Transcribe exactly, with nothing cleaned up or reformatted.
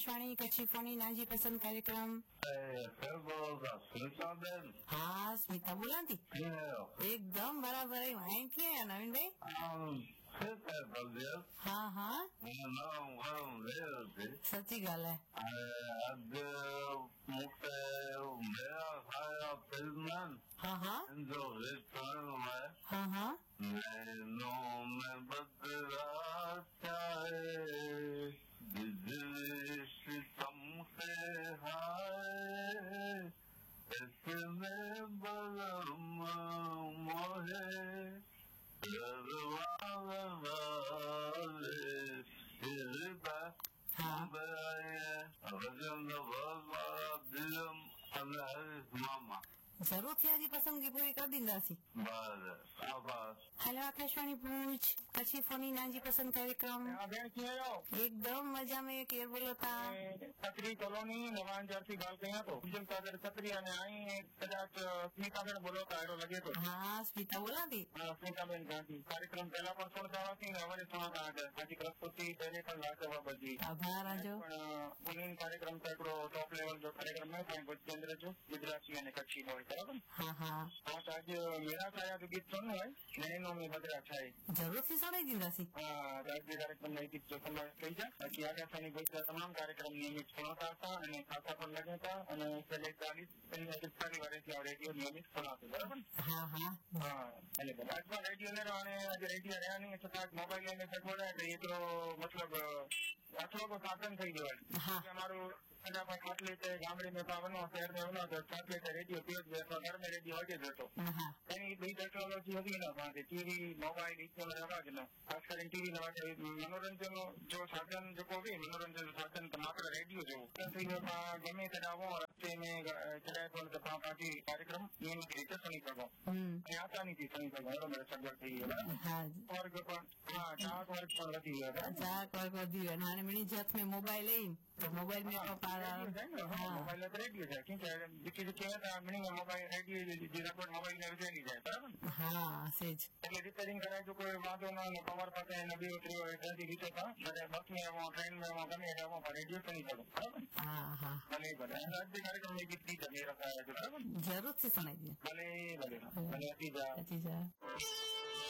स्वाणी कच्छी Fani Nazi पसंद कार्यक्रम। Smita Ben. हाँ स्मिता बोला थी एकदम बराबर है। वहीं की है नवीन भाई। हाँ हाँ सच्ची गल है। हाँ हाँ हाँ हाँ नैनों में बदला चाहे सितम से हाय इसमें बलम मोहे मामा जरूर थी आज पसंदगी पूरी कर दींदासी। हेलो आकाशवाणी भूज कच्छी फोनी नाजी पसंद कार्यक्रम। एकदम मजा में केर बोलो था छतरी कॉलोनी नवान जर्सी गाल कया तो बिजन कादर छतरी ने आई कदाच स्मिता बेन बोलो था एरो लगे तो। हाँ स्मिता बोला थी। स्मिता बेन गांधी कार्यक्रम पहला पर सुनता थी ने हमारे सुनता आगे आज प्रस्तुति पहले पर लाके बजी आभार आजो पुनीन कार्यक्रम तकड़ो टॉप लेवल जो कार्यक्रम है कोई केंद्र जो गुजराती ने कच्छी बोल बराबर। हाँ हाँ आज आज मेरा छाया जो गीत सुनो है नैनो में बदला छाए जरूर थी सुनाई दींदासी। हाँ राज्य कार्यक्रम में गीत जो समावेश થઈ જાય બાકી આકાશવાણી ગુજરાત તમામ કાર્યક્રમ નિયમિત સુનાતા હતા અને ખાતા પણ લગે હતા અને છેલ્લે ચાલીસ પિસ્તાલીસ વર્ષથી આ રેડિયો નિયમિત સુનાતું બરાબર। हाँ हाँ હા એટલે આજમાં રેડિયો ને અને આજે રેડિયો રહ્યા નહીં છતાં મોબાઈલ લઈને સગવડ એટલે એ તો મતલબ આટલો બધો સાધન થઈ ગયો અમારું સગા પણ ખાટલી છે ગામડી में पावनो शहर में होना तो खाटली से रेडियो तेज रहता घर में रेडियो आगे रहतो એની બધી ટેકનોલોજી હતી ના પાસે ટીવી મોબાઈલ ઇત્યો રહેવા જ ના ખાસ કરીને ટીવી ના માટે મનોરંજન જો સાધન જો કોઈ મનોરંજન સાધન તો માત્ર રેડિયો જેવું તેથી ગમે તે આવો રસ્તે में ચડાય પણ તો પાછી कार्यक्रम નિયમિત રીતે સુની શકો અને આસાનીથી સુની શકો એનો મેરે સગવડ થઈ ગયો। हाँ વર્ગ પણ હા ચાક વર્ગ પણ વધી ગયો ચાક વર્ગ વધી ગયો અને મિની જાત में मोबाइल है तो मोबाइल में तो पारा मोबाइल तो रेडियो है क्योंकि जिक्की जिक्की है तो मिनी मोबाइल रेडियो जी रिपोर्ट मोबाइल में विजय जाए बराबर। हाँ सेज એટલે રિપેરિંગ કરાય તો કોઈ વાંધો ના ને પાવર પાસે નબી ઉતરી હોય જલ્દી રીતે था એટલે બસ में वो ट्रेन में वो गमे है वो रेडियो सुनी करो बराबर। हाँ हाँ भले भले राज्य कार्यक्रम में गीत दी जमी रखा है बराबर जरूर से सुनाई दी भले भले भले अति जा अति जा।